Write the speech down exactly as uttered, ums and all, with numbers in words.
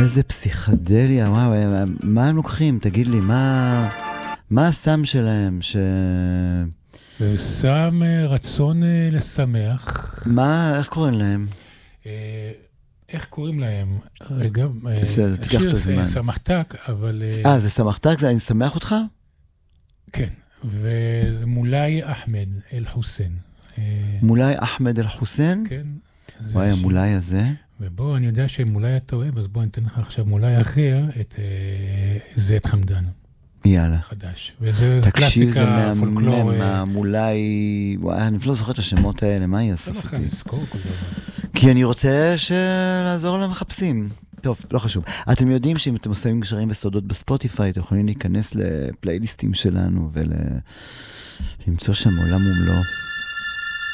איזה פסיכדליה, וואו, מה הם לוקחים? תגיד לי, מה, מה הסם שלהם? ש... סם רצון לשמח. מה, איך קוראים להם? איך קוראים להם? רגע, תיקח את הזמן. זה סמחתק, אבל... אה, זה סמחתק? זה אני שמח אותך? כן, ומולי אחמד אל-חוסן. מולי אחמד אל-חוסן? כן. וואי, המולי הזה. ובוא, אני יודע שמולי אתה אוהב, אז בוא ניתן לך עכשיו מולי אחר, את זית חמדן. יאללה. חדש. וזה קלאסיקה, פולקלור. תקשיב, זה מהמם, אולי... וואי, אני לא זוכר את השמות האלה, מה יהיה סוף אותי? לא לזכור כל דבר. כי אני רוצה לעזור למחפשים. טוב, לא חשוב. אתם יודעים שאם אתם עושים גשרים וסודות בספוטיפיי, אתם יכולים להיכנס לפלייליסטים שלנו ולמצוא שם עולם ומלואו.